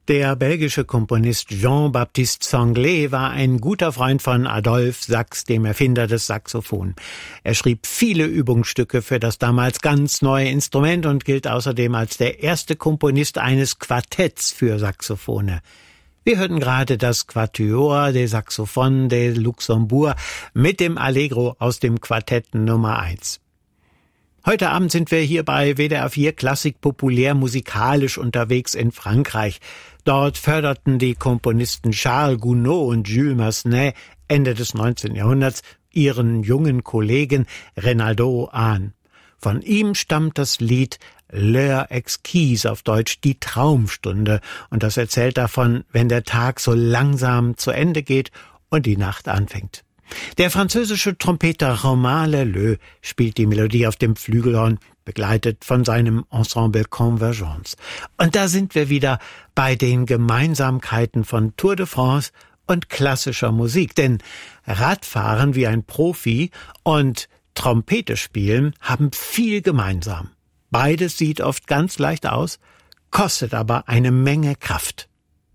Der belgische Komponist Jean-Baptiste Sanglet war ein guter Freund von Adolphe Sax, dem Erfinder des Saxophon. Er schrieb viele Übungsstücke für das damals ganz neue Instrument und gilt außerdem als der erste Komponist eines Quartetts für Saxophone. Wir hörten gerade das Quatuor des Saxophones de Luxembourg mit dem Allegro aus dem Quartett Nummer 1. Heute Abend sind wir hier bei WDR 4 Klassik populär musikalisch unterwegs in Frankreich. Dort förderten die Komponisten Charles Gounod und Jules Massenet Ende des 19. Jahrhunderts ihren jungen Kollegen Reynaldo an. Von ihm stammt das Lied L'heure exquise, auf Deutsch die Traumstunde, und das erzählt davon, wenn der Tag so langsam zu Ende geht und die Nacht anfängt. Der französische Trompeter Romain Leleu spielt die Melodie auf dem Flügelhorn, begleitet von seinem Ensemble Convergence. Und da sind wir wieder bei den Gemeinsamkeiten von Tour de France und klassischer Musik. Denn Radfahren wie ein Profi und Trompete spielen haben viel gemeinsam. Beides sieht oft ganz leicht aus, kostet aber eine Menge Kraft.